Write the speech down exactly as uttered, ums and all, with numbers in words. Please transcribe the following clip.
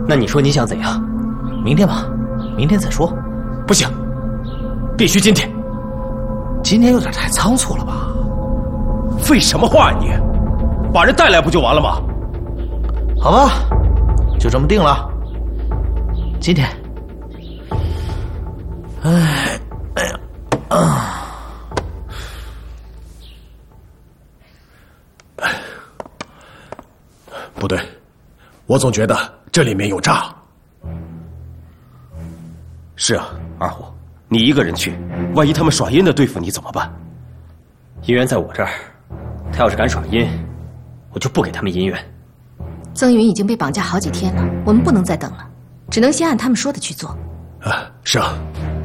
那你说你想怎样？明天吧，明天再说。 不行，必须今天。 今天有点太仓促了吧？ 废什么话啊你？把人带来不就完了吗？ 好吧，就这么定了。今天。哎，哎呀，啊！ 不对，我总觉得这里面有诈。是啊，二虎，你一个人去，万一他们耍阴的对付你怎么办？ 银元在我这儿，他要是敢耍阴，我就不给他们银元。 曾云已经被绑架好几天了，我们不能再等了，只能先按他们说的去做。 啊，是啊。